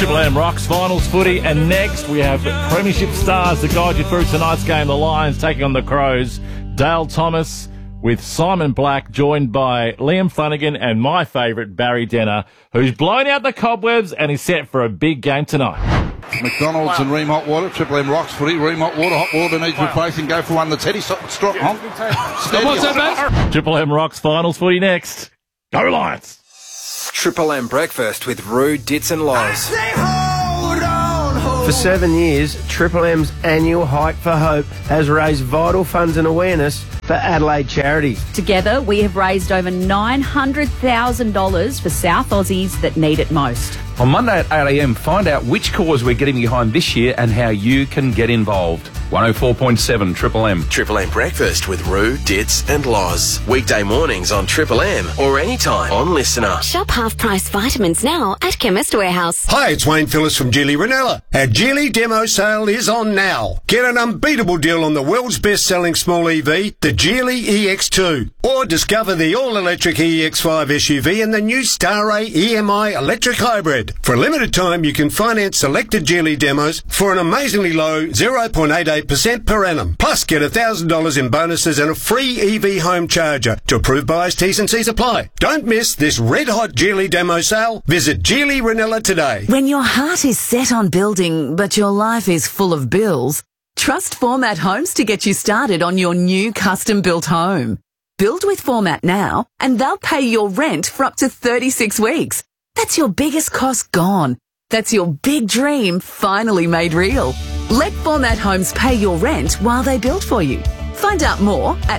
Triple M Rocks Finals footy, and next we have Premiership stars to guide you through tonight's game. The Lions taking on the Crows. Dale Thomas with Simon Black, joined by Liam Flanagan and my favourite Barry Denner, who's blown out the cobwebs and is set for a big game tonight. McDonald's and Ream Hot Water, Triple M Rocks footy, Ream Hot Water needs replacing, go for one, the Teddy Strong Honk. Triple M Rocks Finals footy next. Go Lions! Triple M Breakfast with Roo, Dits and Loz. For 7 years, Triple M's annual Hike for Hope has raised vital funds and awareness for Adelaide charities. Together, we have raised over $900,000 for South Aussies that need it most. On Monday at 8 a.m, find out which cause we're getting behind this year and how you can get involved. 104.7 Triple M. Triple M Breakfast with Roo, Dits and Loz. Weekday mornings on Triple M or anytime on Listener. Shop half-price vitamins now at Chemist Warehouse. Hi, it's Wayne Phillips from Geely Ranella. Our Geely demo sale is on now. Get an unbeatable deal on the world's best-selling small EV, the Geely EX2. Or discover the all-electric EX5 SUV and the new Star-Ray EMI electric hybrid. For a limited time, you can finance selected Geely demos for an amazingly low 0.88% per annum. Plus, get $1,000 in bonuses and a free EV home charger. To approved buyers, T's and C's apply. Don't miss this red-hot Geely demo sale. Visit Geely Ranella today. When your heart is set on building, but your life is full of bills, trust Format Homes to get you started on your new custom-built home. Build with Format now, and they'll pay your rent for up to 36 weeks. That's your biggest cost gone. That's your big dream finally made real. Let Format Homes pay your rent while they build for you. Find out more at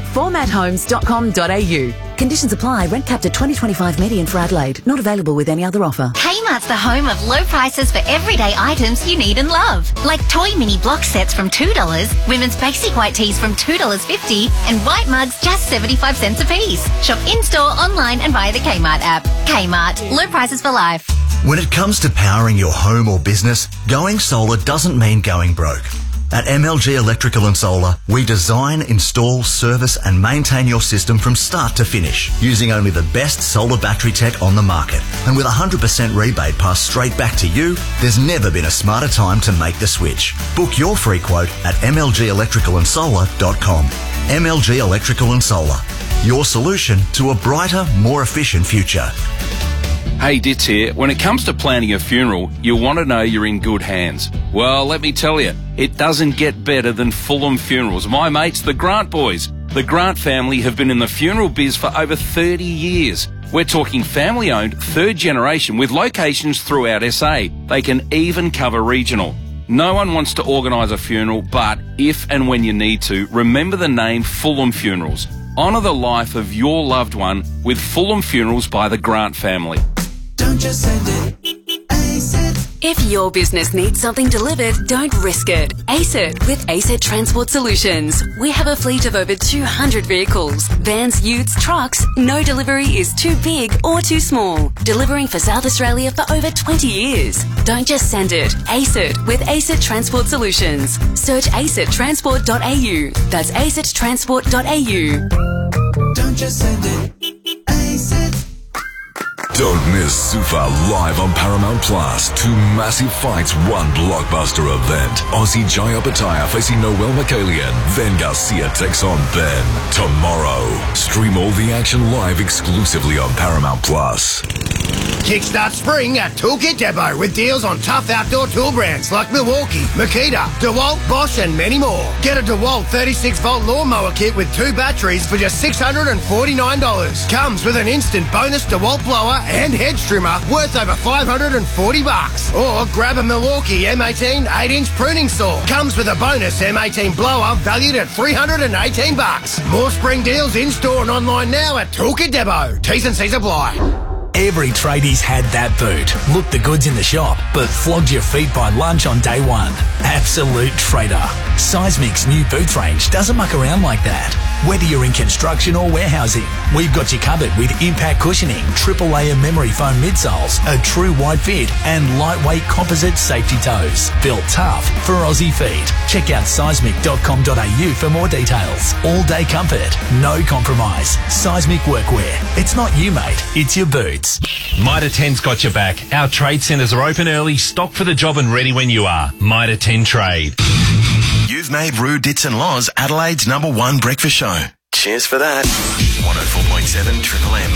formathomes.com.au. Conditions apply. Rent capped at $20.25 median for Adelaide. Not available with any other offer. Kmart's the home of low prices for everyday items you need and love. Like toy mini block sets from $2, women's basic white tees from $2.50, and white mugs just 75 cents a piece. Shop in-store, online and via the Kmart app. Kmart. Low prices for life. When it comes to powering your home or business, going solar doesn't mean going broke. At MLG Electrical and Solar, we design, install, service and maintain your system from start to finish, using only the best solar battery tech on the market. And with 100% rebate passed straight back to you, there's never been a smarter time to make the switch. Book your free quote at mlgelectricalandsolar.com. MLG Electrical and Solar, your solution to a brighter, more efficient future. Hey, Dits here. When it comes to planning a funeral, you'll want to know you're in good hands. Well, let me tell you, it doesn't get better than Fulham Funerals. My mates, the Grant boys. The Grant family have been in the funeral biz for over 30 years. We're talking family-owned, third generation with locations throughout SA. They can even cover regional. No one wants to organise a funeral, but if and when you need to, remember the name Fulham Funerals. Honour the life of your loved one with Fulham Funerals by the Grant family. Don't just send it, ace it. If your business needs something delivered, don't risk it. Ace it with ACET Transport Solutions. We have a fleet of over 200 vehicles, vans, utes, trucks. No delivery is too big or too small. Delivering for South Australia for over 20 years. Don't just send it. Ace it with ACET Transport Solutions. Search acettransport.au. That's acettransport.au. Don't just send it, ace it. Don't miss Sufa live on Paramount Plus. 2 massive fights, 1 blockbuster event. Aussie Jaya Bataya facing Noel Michaelian. Then Garcia takes on Ben. Tomorrow. Stream all the action live exclusively on Paramount Plus. Kickstart spring at Toolkit Depot with deals on tough outdoor tool brands like Milwaukee, Makita, DeWalt, Bosch and many more. Get a DeWalt 36-volt lawnmower kit with 2 batteries for just $649. Comes with an instant bonus DeWalt blower and hedge trimmer worth over $540. Or grab a Milwaukee M18 8-inch pruning saw. Comes with a bonus M18 blower valued at $318. More spring deals in-store and online now at Toolkit Depot. T's and C's apply. Every tradie's had that boot. Looked the goods in the shop, but flogged your feet by lunch on day one. Absolute Trader. Seismic's new boots range doesn't muck around like that. Whether you're in construction or warehousing, we've got you covered with impact cushioning, triple layer memory foam midsoles, a true wide fit and lightweight composite safety toes. Built tough for Aussie feet. Check out seismic.com.au for more details. All day comfort, no compromise. Seismic Workwear. It's not you, mate. It's your boots. Mitre 10's got your back. Our trade centres are open early, stocked for the job and ready when you are. Mitre 10 Trade. You've made Roo, Dits and Loz Adelaide's #1 breakfast show. Cheers for that. 104.7 Triple M.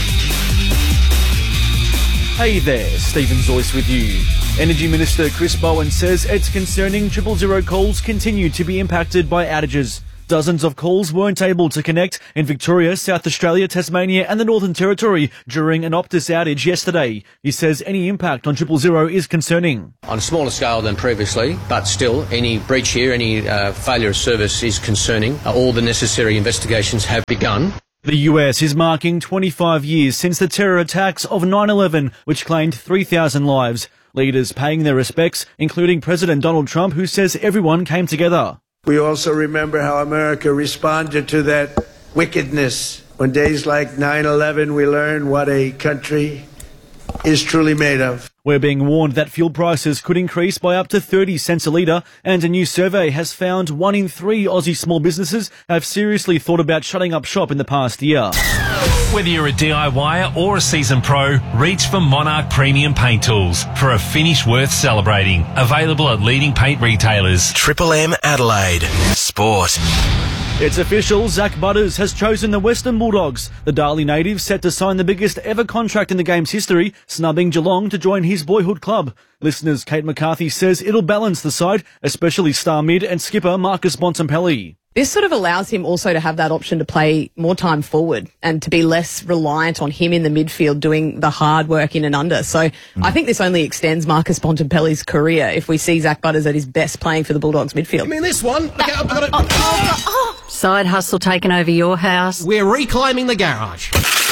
Hey there, Stephen Zoyce with you. Energy Minister Chris Bowen says it's concerning 000 calls continue to be impacted by outages. Dozens of calls weren't able to connect in Victoria, South Australia, Tasmania and the Northern Territory during an Optus outage yesterday. He says any impact on 000 is concerning. On a smaller scale than previously, but still, any breach here, any failure of service is concerning. All the necessary investigations have begun. The US is marking 25 years since the terror attacks of 9/11, which claimed 3,000 lives. Leaders paying their respects, including President Donald Trump, who says everyone came together. We also remember how America responded to that wickedness. On days like 9/11, we learn what a country is truly made of. We're being warned that fuel prices could increase by up to 30 cents a litre, and a new survey has found 1 in 3 Aussie small businesses have seriously thought about shutting up shop in the past year. Whether you're a DIYer or a seasoned pro, reach for Monarch Premium Paint Tools for a finish worth celebrating. Available at leading paint retailers. Triple M Adelaide. Sport. It's official, Zach Butters has chosen the Western Bulldogs. The Darley native set to sign the biggest ever contract in the game's history, snubbing Geelong to join his boyhood club. Listeners, Kate McCarthy says it'll balance the side, especially star mid and skipper Marcus Bontempelli. This sort of allows him also to have that option to play more time forward and to be less reliant on him in the midfield doing the hard work in and under. So I think this only extends Marcus Bontempelli's career if we see Zach Butters at his best playing for the Bulldogs midfield. I mean, this one. Okay, I've got it. Side hustle taking over your house. We're reclaiming the garage.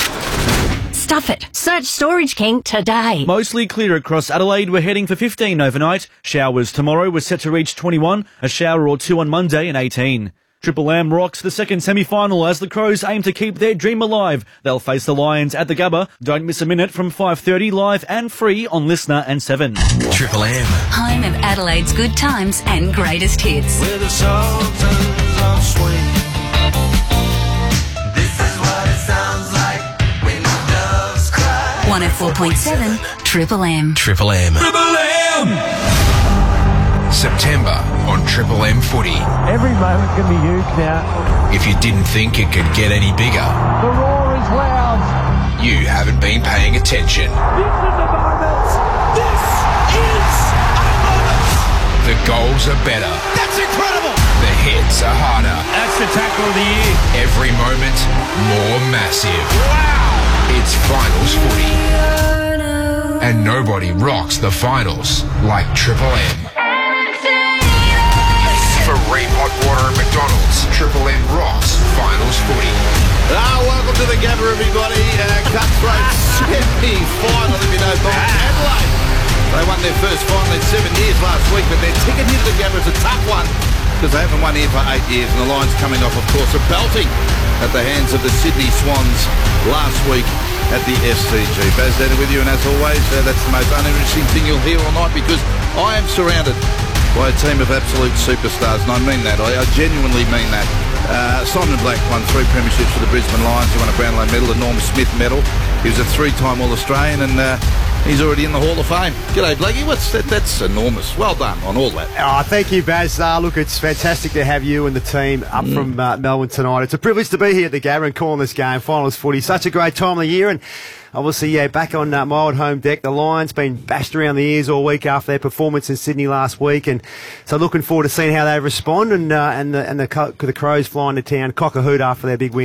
Stuff it. Search Storage King today. Mostly clear across Adelaide. We're heading for 15 overnight. Showers tomorrow. We're set to reach 21. A shower or two on Monday and 18. Triple M rocks the second semi-final as the Crows aim to keep their dream alive. They'll face the Lions at the Gabba. Don't miss a minute from 5:30 live and free on Listener and 7. Triple M. Home of Adelaide's good times and greatest hits. Where the sultans of swing. This is what it sounds like when the doves cry. 104.7 Triple M. Triple M. Triple M! September on Triple M Footy. Every moment can be huge now. If you didn't think it could get any bigger, The roar is loud. you haven't been paying attention. This is the moment. This is a moment. The goals are better. That's incredible. The hits are harder. That's the tackle of the year. Every moment more massive. Wow! It's finals footy. And nobody rocks the finals like Triple M. For Ream Hot Water and McDonald's, Triple M rocks finals footy. Welcome to the Gabba, everybody. Cutthroat semi-final, if you know, by Adelaide. They won their first final in 7 years last week, but their ticket here to the Gabba is a tough one because they haven't won here for 8 years, and the Lions coming off, of course, a belting at the hands of the Sydney Swans last week at the SCG. Baz Denner with you, and as always, that's the most uninteresting thing you'll hear all night because I am surrounded by a team of absolute superstars, and I mean that. I genuinely mean that. Simon Black won 3 premierships for the Brisbane Lions. He won a Brownlow medal, a Norm Smith medal. He was a 3-time All-Australian, and he's already in the Hall of Fame. G'day, Blakey. That's enormous. Well done on all that. Oh, thank you, Baz. Look, it's fantastic to have you and the team up from Melbourne tonight. It's a privilege to be here at the Gabba and calling this game, finals footy. Such a great time of the year, and obviously, back on my old home deck, the Lions been bashed around the ears all week after their performance in Sydney last week, and so looking forward to seeing how they respond. And the Crows flying to town, cock a hoot after their big win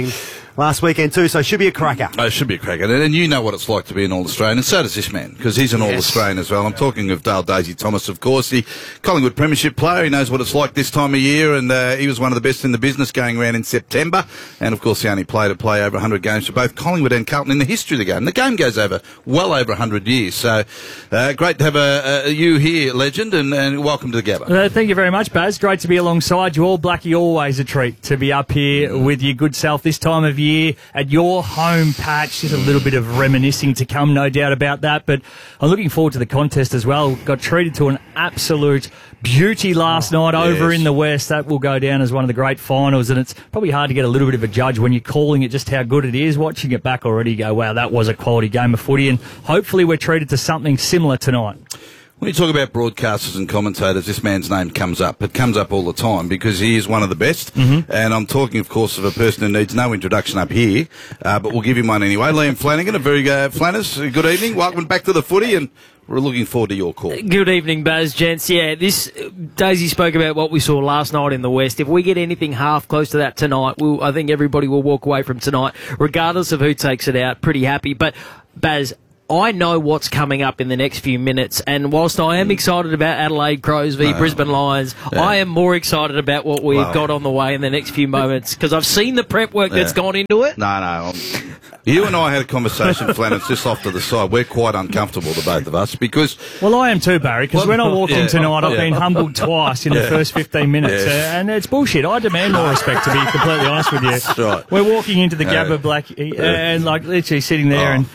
last weekend too, so it should be a cracker. Oh, it should be a cracker. And you know what it's like to be an All-Australian, and so does this man, because he's an All-Australian as well. I'm talking of Dale Daisy Thomas, of course, the Collingwood Premiership player. He knows what it's like this time of year, and he was one of the best in the business going around in September. And, of course, he only played over 100 games for both Collingwood and Carlton in the history of the game. The game goes well over 100 years. So, great to have you here, legend, and welcome to the Gabba. Thank you very much, Baz. Great to be alongside you all. Blackie, always a treat to be up here with your good self this time of year at your home patch. Just a little bit of reminiscing to come, no doubt about that. But I'm looking forward to the contest as well. Got treated to an absolute beauty last night over in the West. That will go down as one of the great finals, and it's probably hard to get a little bit of a judge when you're calling it just how good it is. Watching it back already, you go, wow, that was a quality game of footy, and hopefully we're treated to something similar tonight. When you talk about broadcasters and commentators, this man's name comes up. It comes up all the time because he is one of the best. Mm-hmm. And I'm talking, of course, of a person who needs no introduction up here, but we'll give him one anyway. Liam Flanagan, Flanners, good evening. Welcome back to the footy, and we're looking forward to your call. Good evening, Baz, gents. Yeah, Daisy spoke about what we saw last night in the West. If we get anything half close to that tonight, I think everybody will walk away from tonight, regardless of who takes it out, pretty happy. But, Baz, I know what's coming up in the next few minutes, and whilst I am excited about Adelaide Crows v Brisbane Lions, I am more excited about what we've got on the way in the next few moments, because I've seen the prep work that's gone into it. No. You and I had a conversation, Flanners, just off to the side. We're quite uncomfortable, the both of us, because... Well, I am too, Barry, because when I walked in tonight, I've been humbled twice in the first 15 minutes, and it's bullshit. I demand more respect, to be completely honest with you. That's right. We're walking into the Gabba Blackie, and literally sitting there, and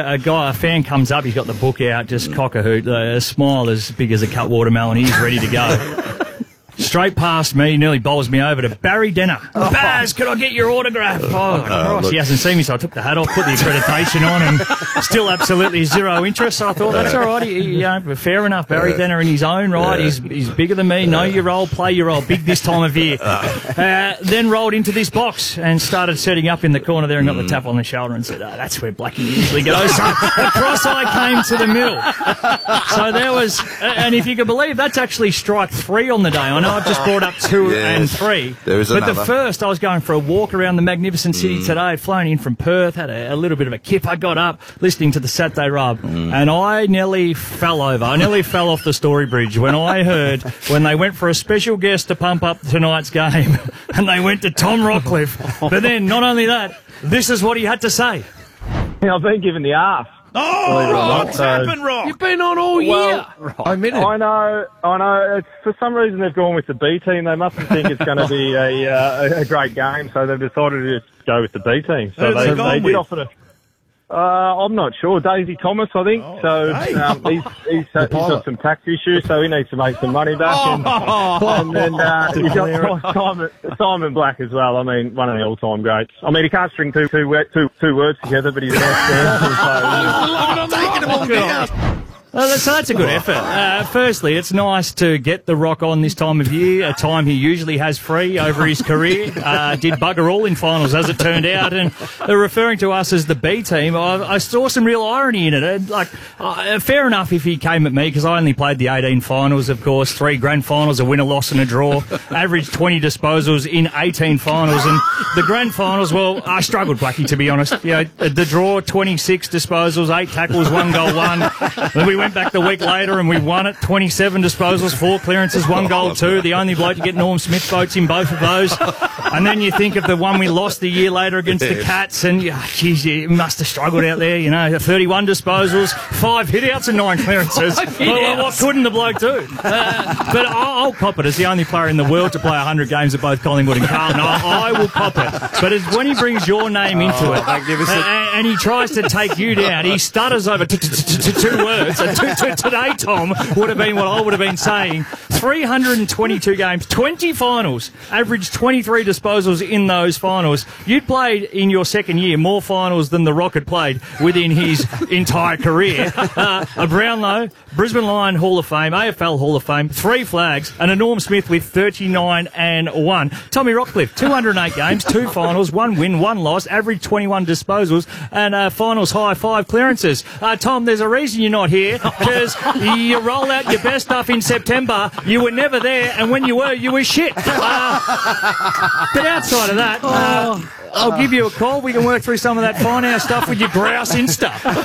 a fan comes up, he's got the book out, just cock a hoot, a smile as big as a cut watermelon, he's ready to go. Straight past me, nearly bowls me over to Barry Denner. Baz, could I get your autograph? Christ, he hasn't seen me, so I took the hat off, put the accreditation on, and still absolutely zero interest. So I thought, that's all right. Fair enough, Barry Denner in his own right. He's bigger than me. Know your role, play your role. Big this time of year. Then rolled into this box and started setting up in the corner there and got the tap on the shoulder and said, that's where Blackie usually goes. So across I came to the middle. So there was, and if you can believe, that's actually strike 3 on the day. I know I've just brought up 2 and 3. There is another. But the first, I was going for a walk around the magnificent city today, flown in from Perth, had a little bit of a kip. I got up listening to the Saturday Rub, and I nearly fell over. I nearly fell off the Story Bridge when I heard when they went for a special guest to pump up tonight's game, and they went to Tom Rockcliffe. But then, not only that, this is what he had to say. I've been given the arse. What's happened, Rock? You've been on all year. I know. It's, for some reason they've gone with the B team. They mustn't think it's going to be a great game, so they've decided to just go with the B team. So they did offer to... I'm not sure. Daisy Thomas, I think. He's got some tax issues, so he needs to make some money back. And then you've got Simon Black as well. I mean, one of the all-time greats. I mean, he can't string two words together, but he's So that's a good effort. Firstly, it's nice to get the Rock on this time of year, a time he usually has free over his career. Did bugger all in finals, as it turned out. And they're referring to us as the B team. I saw some real irony in it. Fair enough if he came at me, because I only played the 18 finals, of course. 3 grand finals, a win, a loss and a draw. Averaged 20 disposals in 18 finals. And the grand finals, well, I struggled, Blackie, to be honest. The draw, 26 disposals, 8 tackles, 1 goal, 1. Then we went back the week later and we won it. 27 disposals, 4 clearances, 1 goal, 2. The only bloke to get Norm Smith votes in both of those. And then you think of the one we lost the year later against the Cats, and geez, you must have struggled out there. 31 disposals, 5 hitouts and 9 clearances. Well, what couldn't the bloke do? But I'll cop it as the only player in the world to play 100 games at both Collingwood and Carlton. I will cop it. But it's when he brings your name into it, and he tries to take you down, he stutters over 2 words. Today, Tom, would have been what I would have been saying. 322 games, 20 finals, averaged 23 disposals in those finals. You'd played in your second year more finals than the Rock had played within his entire career. A Brownlow, Brisbane Lion Hall of Fame, AFL Hall of Fame, 3 flags, and a Norm Smith with 39 and 1. Tommy Rockcliffe, 208 games, 2 finals, 1 win, 1 loss, average 21 disposals, and finals high 5 clearances. Tom, there's a reason you're not here, because you roll out your best stuff in September, you You were never there, and when you were shit. But outside of that, I'll give you a call. We can work through some of that fine stuff with your grousing stuff. Have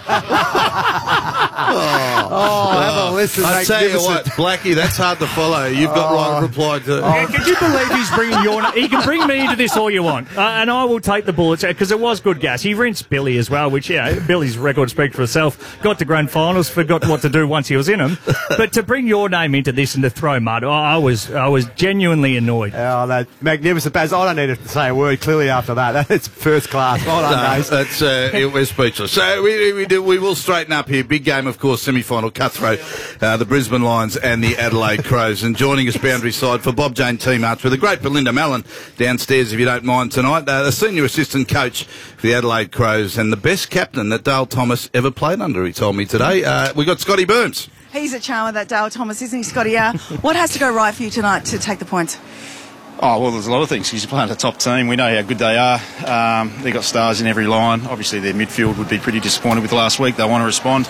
a listen. I tell you what, Blackie, that's hard to follow. You've got right of reply to. Can you believe he's bringing your? He can bring me into this all you want, and I will take the bullets because it was good gas. He rinsed Billy as well, which Billy's record speaks for itself. Got to grand finals, forgot what to do once he was in them. But to bring your name into this and to throw mud, I was genuinely annoyed. Oh, that magnificent, Baz. I don't need to say a word. Clearly, after that, that's first class. Well done, Baz. That's we're speechless. So we will straighten up here. Big game, of course, semi-final cutthroat. The Brisbane Lions and the Adelaide Crows. And joining us boundary side for Bob Jane Team Arts with the great Belinda Mallon downstairs, if you don't mind tonight. The senior assistant coach for the Adelaide Crows and the best captain that Dale Thomas ever played under. He told me today. We got Scotty Burns. He's a charmer, that Dale Thomas, isn't he, Scotty? What has to go right for you tonight to take the points? Oh, well, there's a lot of things because you're playing a top team. We know how good they are. They've got stars in every line. Obviously, their midfield would be pretty disappointed with last week. They want to respond.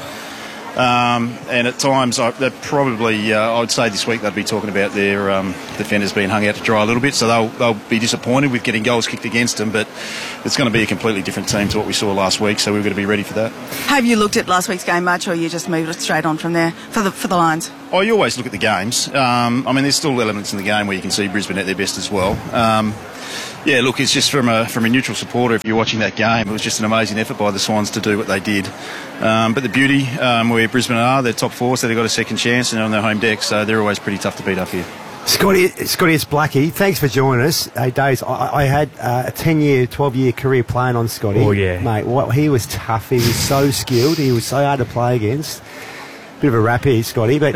And at times, they're probably, I would say this week, they'd be talking about their defenders being hung out to dry a little bit. So they'll be disappointed with getting goals kicked against them. But it's going to be a completely different team to what we saw last week. So we've got to be ready for that. Have you looked at last week's game much, or you just moved it straight on from there for the Lions? Oh, you always look at the games. I mean, there's still elements in the game where you can see Brisbane at their best as well. Yeah, look, it's just from a neutral supporter, if you're watching that game, it was just an amazing effort by the Swans to do what they did. But the beauty, where Brisbane are, they're top four, so they've got a second chance and they're on their home deck, so they're always pretty tough to beat up here. Scotty, it's Blackie. Thanks for joining us. Hey, Days, I had a 10-year, 12-year career playing on Scotty. Oh, yeah. Mate, he was tough. He was so skilled. He was so hard to play against. Bit of a rap here, Scotty, but... No,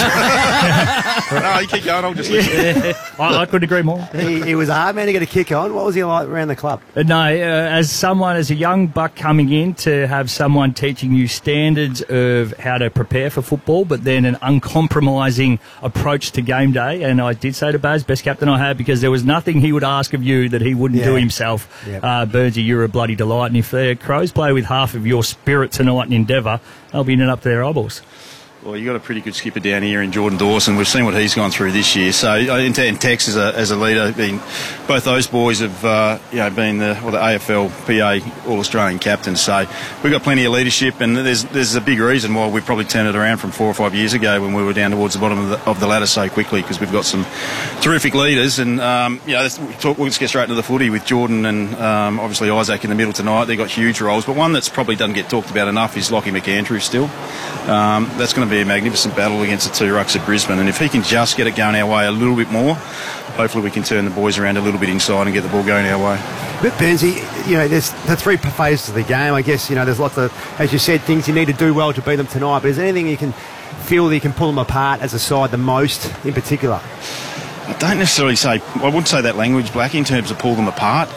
you keep going, I'll just listen. I couldn't agree more. He was a hard man to get a kick on. What was he like around the club? No, as a young buck coming in, to have someone teaching you standards of how to prepare for football, but then an uncompromising approach to game day. And I did say to Baz, best captain I had, because there was nothing he would ask of you that he wouldn't do himself. Yep. Burnsy, you're a bloody delight. And if the Crows play with half of your spirit tonight and endeavour, they'll be in it up to their eyeballs. Well, you've got a pretty good skipper down here in Jordan Dawson. We've seen what he's gone through this year. So, and Tex as a leader, both those boys have been the AFL PA All-Australian captains. So we've got plenty of leadership, and there's a big reason why we probably turned it around from 4 or 5 years ago when we were down towards the bottom of the ladder so quickly, because we've got some terrific leaders. And we'll just get straight into the footy with Jordan and obviously Isaac in the middle tonight. They've got huge roles, but one that's probably doesn't get talked about enough is Lockie McAndrew still. That's going to be a magnificent battle against the two rucks at Brisbane, and if he can just get it going our way a little bit more, hopefully we can turn the boys around a little bit inside and get the ball going our way. But Burnsy, there's the three phases of the game. I guess there's lots of, as you said, things you need to do well to beat them tonight. But is there anything you can feel that you can pull them apart as a side the most in particular? I don't necessarily say, I wouldn't say that language, Black, in terms of pull them apart.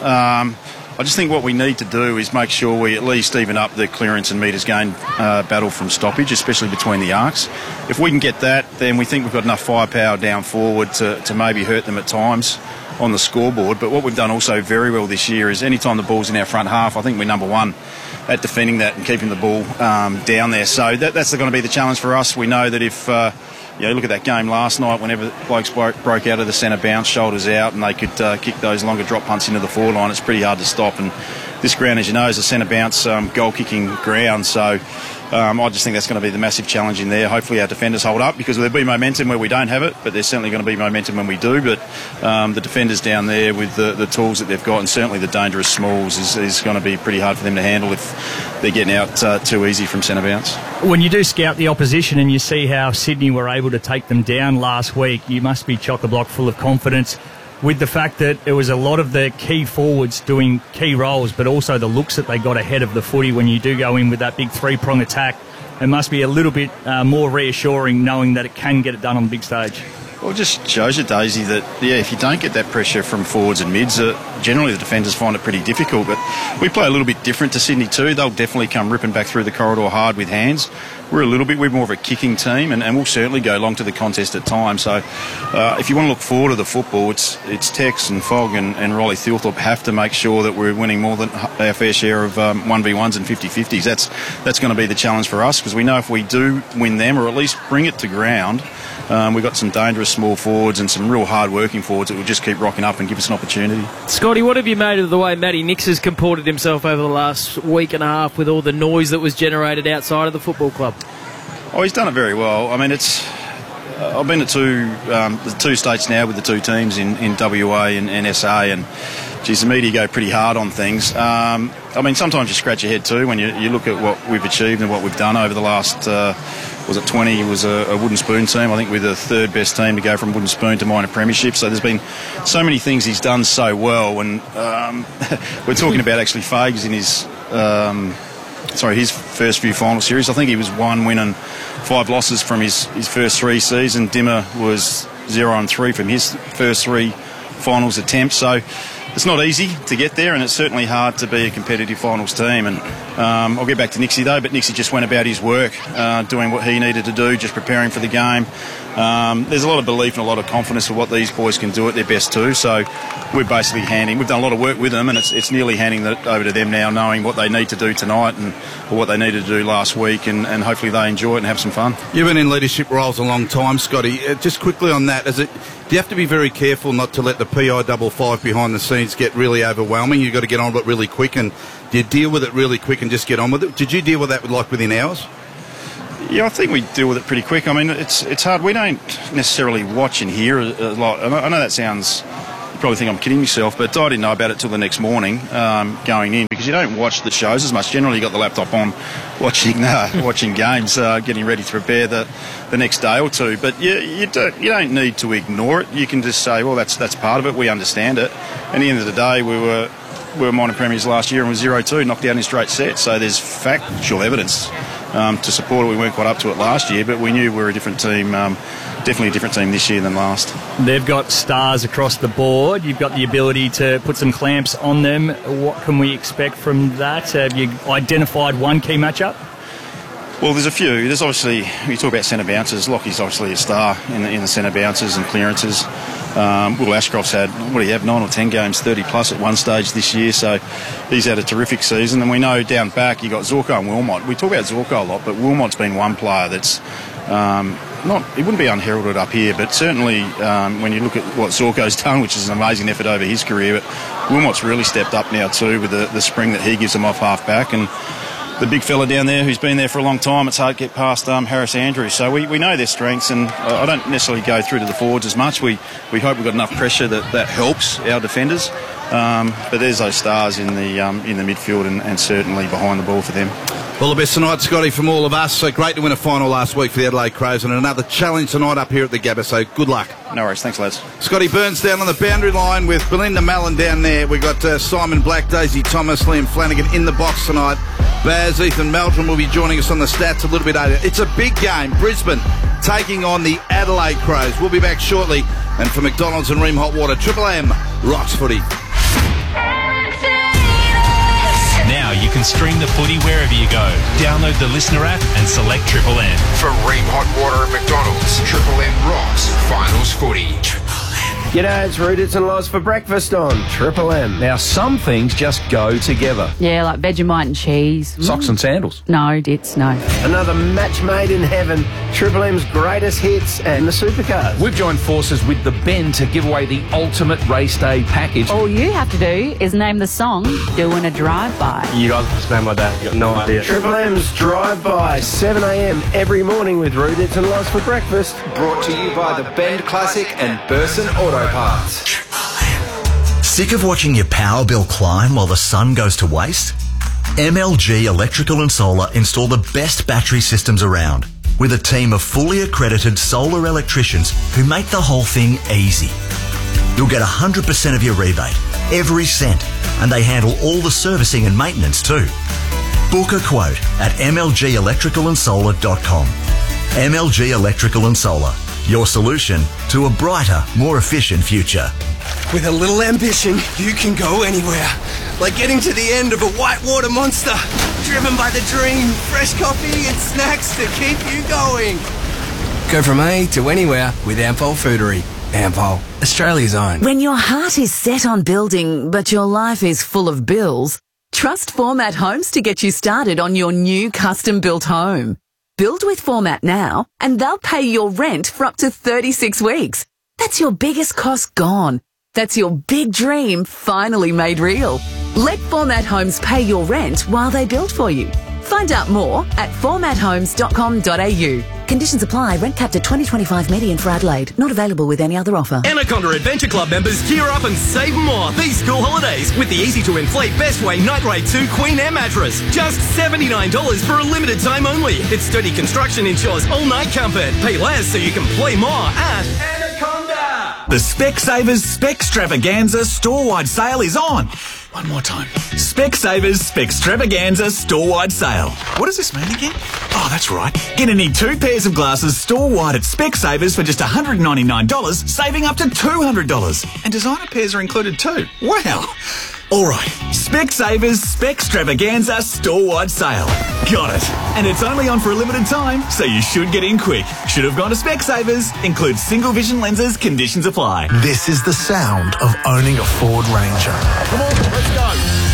I just think what we need to do is make sure we at least even up the clearance and metres gained battle from stoppage, especially between the arcs. If we can get that, then we think we've got enough firepower down forward to maybe hurt them at times on the scoreboard. But what we've done also very well this year is anytime the ball's in our front half, I think we're number one at defending that and keeping the ball down there. So that's going to be the challenge for us. We know that if... look at that game last night, whenever blokes broke out of the centre bounce, shoulders out, and they could kick those longer drop punts into the forward line, it's pretty hard to stop. And this ground, as you know, is a centre bounce goal-kicking ground, so I just think that's going to be the massive challenge in there. Hopefully our defenders hold up, because there'll be momentum where we don't have it, but there's certainly going to be momentum when we do. But the defenders down there with the tools that they've got, and certainly the dangerous smalls, is going to be pretty hard for them to handle if they're getting out too easy from centre bounce. When you do scout the opposition and you see how Sydney were able to take them down last week, you must be chock-a-block full of confidence with the fact that it was a lot of the key forwards doing key roles, but also the looks that they got ahead of the footy when you do go in with that big three-prong attack. It must be a little bit more reassuring knowing that it can get it done on the big stage. Well, it just shows you, Daisy, that, if you don't get that pressure from forwards and mids, generally the defenders find it pretty difficult. But we play a little bit different to Sydney too. They'll definitely come ripping back through the corridor hard with hands. we're a little bit, we're more of a kicking team, and we'll certainly go long to the contest at times. So if you want to look forward to the football, it's Tex and Fogg and Riley Thilthorpe have to make sure that we're winning more than our fair share of 1v1s and 50-50s. That's going to be the challenge for us, because we know if we do win them, or at least bring it to ground, we've got some dangerous small forwards and some real hard-working forwards that will just keep rocking up and give us an opportunity. Scotty, what have you made of the way Matty Nix has comported himself over the last week and a half with all the noise that was generated outside of the football club? Oh, he's done it very well. I mean, I've been to the two states now with the two teams in WA and SA, and geez, the media go pretty hard on things. I mean, sometimes you scratch your head too when you look at what we've achieved and what we've done over the last, was it 20? It was a wooden spoon team. I think we're the third best team to go from wooden spoon to minor premiership. So there's been so many things he's done so well, and we're talking about actually Fags in his first few final series. I think he was 1 win and 5 losses from his first 3 seasons. Dimmer was 0-3 from his first 3 finals attempts. So it's not easy to get there, and it's certainly hard to be a competitive finals team. And I'll get back to Nixie though, but Nixie just went about his work, doing what he needed to do, just preparing for the game. There's a lot of belief and a lot of confidence of what these boys can do at their best too. So we're basically we've done a lot of work with them, and it's nearly handing that over to them now, knowing what they need to do tonight or what they needed to do last week, and hopefully they enjoy it and have some fun. You've been in leadership roles a long time, Scotty. Just quickly on that, do you have to be very careful not to let the PI 55 behind the scenes get really overwhelming? You've got to get on with it really quick, and do you deal with it really quick and just get on with it? Did you deal with that within hours? Yeah, I think we deal with it pretty quick. I mean, it's hard. We don't necessarily watch and hear a lot. I know that sounds... You probably think I'm kidding myself, but I didn't know about it till the next morning going in, because you don't watch the shows as much. Generally, you got the laptop on watching games, getting ready to prepare the next day or two. But you don't need to ignore it. You can just say, well, that's part of it. We understand it. And at the end of the day, we were minor premiers last year and was 0-2, knocked out in straight sets. So there's factual evidence to support it. We weren't quite up to it last year, but we knew we were a different team. Definitely a different team this year than last. They've got stars across the board. You've got the ability to put some clamps on them. What can we expect from that? Have you identified one key matchup? Well, there's a few. There's obviously, you talk about centre bouncers. Lockie's obviously a star in the centre bouncers and clearances. Will Ashcroft's had, 9 or 10 games, 30 plus at one stage this year, so he's had a terrific season. And we know down back you got Zorko and Wilmot. We talk about Zorko a lot, but Wilmot's been one player that's he wouldn't be unheralded up here, but certainly when you look at what Zorko's done, which is an amazing effort over his career, but Wilmot's really stepped up now too with the spring that he gives them off half back, and the big fella down there who's been there for a long time, it's hard to get past Harris Andrews. So we know their strengths, and I don't necessarily go through to the forwards as much. We hope we've got enough pressure that helps our defenders. But there's those stars in the midfield and certainly behind the ball for them. All the best tonight, Scotty, from all of us. So great to win a final last week for the Adelaide Crows, and another challenge tonight up here at the Gabba, so good luck. No worries, thanks lads. Scotty Burns down on the boundary line with Belinda Mallon down there. We've got Simon Black, Daisy Thomas, Liam Flanagan in the box tonight. Baz, Ethan Meldrum will be joining us on the stats a little bit later. It's a big game. Brisbane taking on the Adelaide Crows. We'll be back shortly. And for McDonald's and Ream Hot Water, Triple M rocks footy. Now you can stream the footy wherever you go. Download the Listener app and select Triple M. For Ream Hot Water at McDonald's, Triple M rocks finals footy. G'day, it's Rudits and Loz for breakfast on Triple M. Now, some things just go together. Yeah, like Vegemite and cheese. Socks and sandals. No, Dits, no. Another match made in heaven. Triple M's greatest hits and the supercars. We've joined forces with the Ben to give away the ultimate race day package. All you have to do is name the song Doing a Drive-By. You guys just name my dad. You got no idea. Triple M's Drive-By, 7 a.m. every morning with Rudits and Loz for breakfast. Brought to you by the Bend Classic and Burson Auto Parts. Sick of watching your power bill climb while the sun goes to waste? MLG Electrical and Solar install the best battery systems around with a team of fully accredited solar electricians who make the whole thing easy. You'll get 100% of your rebate, every cent, and they handle all the servicing and maintenance too. Book a quote at mlgelectricalandsolar.com. MLG Electrical and Solar, your solution to a brighter, more efficient future. With a little ambition, you can go anywhere. like getting to the end of a whitewater monster. Driven by the dream, fresh coffee and snacks to keep you going. Go from A to anywhere with Ampol Foodery. Ampol, Australia's own. When your heart is set on building, but your life is full of bills, trust Format Homes to get you started on your new custom-built home. Build with Format now, and they'll pay your rent for up to 36 weeks. That's your biggest cost gone. That's your big dream finally made real. Let Format Homes pay your rent while they build for you. Find out more at formathomes.com.au. Conditions apply. Rent capped at 2025 median for Adelaide. Not available with any other offer. Anaconda Adventure Club members gear up and save more these school holidays with the easy-to-inflate Bestway Night Raid 2 Queen Air mattress. Just $79 for a limited time only. Its sturdy construction ensures all-night comfort. Pay less so you can play more at Anaconda. The Specsavers Specstravaganza store-wide sale is on. One more time. Specsavers Specstravaganza store-wide sale. What does this mean again? Oh, that's right. Get any 2 pairs of glasses store-wide at Specsavers for just $199, saving up to $200. And designer pairs are included too. Wow. All right. Specsavers Specstravaganza store-wide sale. Got it. And it's only on for a limited time, so you should get in quick. Should have gone to Specsavers. Includes single vision lenses. Conditions apply. This is the sound of owning a Ford Ranger. Come on, let's go.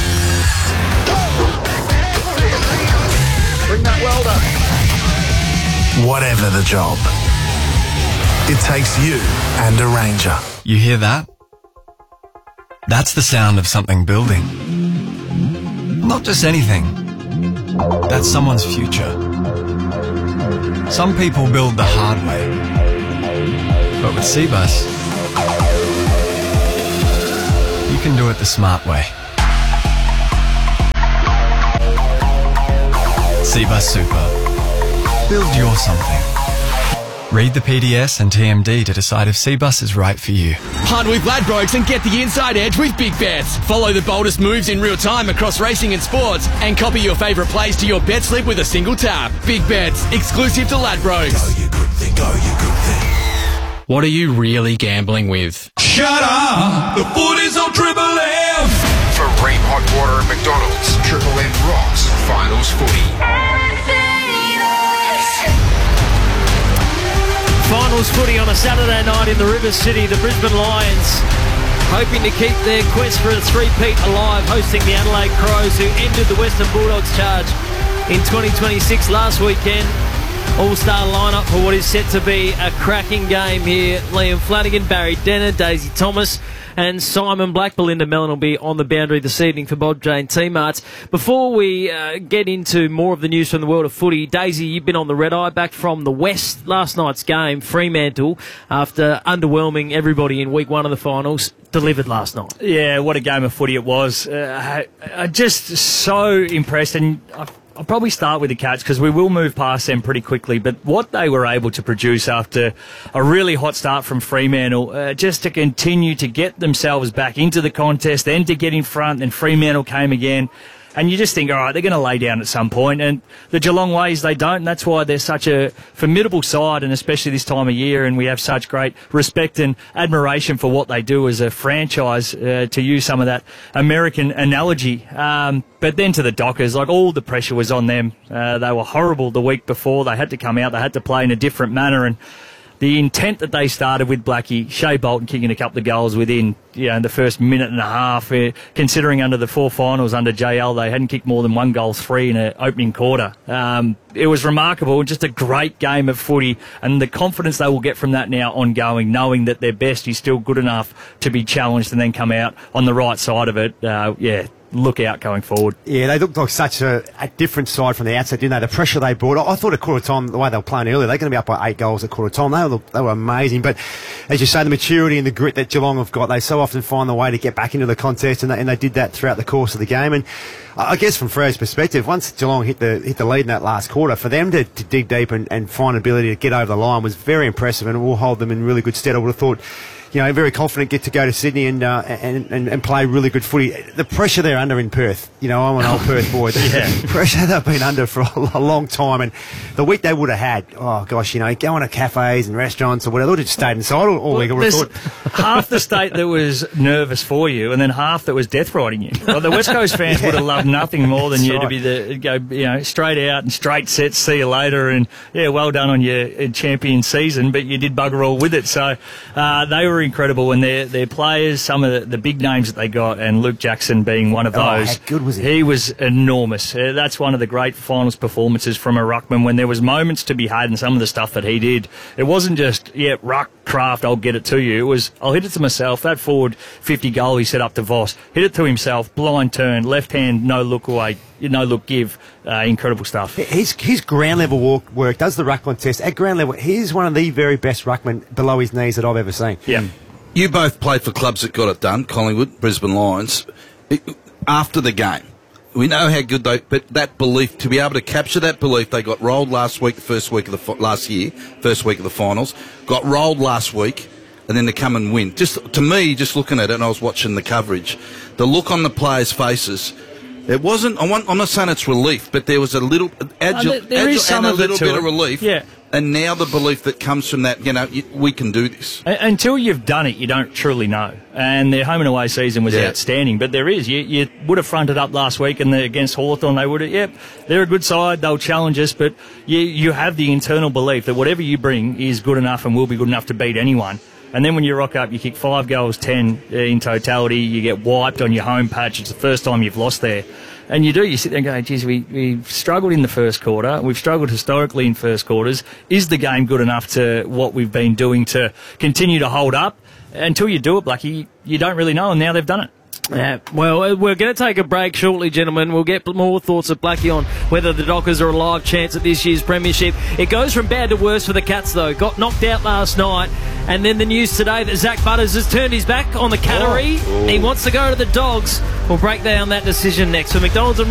Bring that welder. Whatever the job, it takes you and a Ranger. You hear that? That's the sound of something building. Not just anything. That's someone's future. Some people build the hard way. But with Cbus, you can do it the smart way. Cbus Super. Build your something. Read the PDS and TMD to decide if Cbus is right for you. Hunt with Ladbrokes and get the inside edge with Big Bets. Follow the boldest moves in real time across racing and sports and copy your favourite plays to your bet slip with a single tap. Big Bets, exclusive to Ladbrokes. Go you good thing, go you good thing. What are you really gambling with? Shut up! The foot is on Triple M! For Ream Hot Water and McDonald's, Triple M rocks finals footy. Finals footy on a Saturday night in the River City. The Brisbane Lions hoping to keep their quest for a three-peat alive, hosting the Adelaide Crows, who ended the Western Bulldogs charge in 2026 last weekend. All-star lineup for what is set to be a cracking game here. Liam Flanagan, Barry Denner, Daisy Thomas and Simon Black. Belinda Mellon will be on the boundary this evening for Bob Jane T-Marts. Before we get into more of the news from the world of footy, Daisy, you've been on the red eye back from the West. Last night's game, Fremantle, after underwhelming everybody in week 1 of the finals, delivered last night. Yeah, what a game of footy it was. Just so impressed, and I'll probably start with the Cats because we will move past them pretty quickly, but what they were able to produce after a really hot start from Fremantle, just to continue to get themselves back into the contest, then to get in front, then Fremantle came again. And you just think, all right, they're going to lay down at some point. And the Geelong Ways, they don't. And that's why they're such a formidable side, and especially this time of year. And we have such great respect and admiration for what they do as a franchise, to use some of that American analogy. But then to the Dockers, like, all the pressure was on them. They were horrible the week before. They had to come out. They had to play in a different manner. And the intent that they started with Blackie, Shea Bolton kicking a couple of goals within, the first minute and a half, considering under the 4 finals under JL, they hadn't kicked more than 1 goal 3 in an opening quarter. It was remarkable, just a great game of footy, and the confidence they will get from that now ongoing, knowing that their best is still good enough to be challenged and then come out on the right side of it. Look out going forward. Yeah, they looked like such a different side from the outset, didn't they? The pressure they brought. I thought at quarter time, the way they were playing earlier, they're going to be up by 8 goals at quarter time. They were amazing. But as you say, the maturity and the grit that Geelong have got, they so often find the way to get back into the contest, and they did that throughout the course of the game. And I guess from Freo's perspective, once Geelong hit the lead in that last quarter, for them to dig deep and find an ability to get over the line was very impressive, and it will hold them in really good stead. I would have thought, very confident, get to go to Sydney and play really good footy. The pressure they're under in Perth, I'm an old Perth boy. The pressure they've been under for a long time, and the week they would have had, going to cafes and restaurants or whatever, they would have just stayed inside all week. There's half the state that was nervous for you, and then half that was death riding you. Well, the West Coast fans would have loved nothing more than you to be go straight out and straight sets, see you later, and well done on your champion season, but you did bugger all with it. So they were incredible, and their players, some of the big names that they got, and Luke Jackson being one of those. How good was he? He was enormous. That's one of the great finals performances from a ruckman, when there was moments to be had, and some of the stuff that he did. It wasn't just, ruck craft, I'll get it to you. It was, I'll hit it to myself. That forward 50 goal he set up to Voss, hit it to himself, blind turn, left hand, no look away, no look give. Incredible stuff. His ground level work does the ruckman test at ground level. He's one of the very best ruckmen below his knees that I've ever seen. Yeah. You both played for clubs that got it done, Collingwood, Brisbane Lions. After the game, we know how good but that belief, to be able to capture that belief, they got rolled last week, the first week of the finals, got rolled last week, and then to come and win. To me, just looking at it, and I was watching the coverage, the look on the players' faces, it wasn't, I'm not saying it's relief, but there was a little there is some and a of little it to bit it. of relief. Yeah. And now the belief that comes from that, we can do this. Until you've done it, you don't truly know. And their home and away season was outstanding. But there is. You would have fronted up last week against Hawthorn. They would have, they're a good side. They'll challenge us. But you have the internal belief that whatever you bring is good enough and will be good enough to beat anyone. And then when you rock up, you kick 5 goals, 10 in totality. You get wiped on your home patch. It's the first time you've lost there. And you sit there and go, geez, we've struggled in the first quarter. We've struggled historically in first quarters. Is the game good enough to what we've been doing to continue to hold up? Until you do it, Blackie, you don't really know, and now they've done it. Yeah, well, we're going to take a break shortly, gentlemen. We'll get more thoughts of Blackie on whether the Dockers are a live chance at this year's premiership. It goes from bad to worse for the Cats, though. Got knocked out last night, and then the news today that Zach Butters has turned his back on the Cattery. He wants to go to the Dogs. We'll break down that decision next for McDonald's and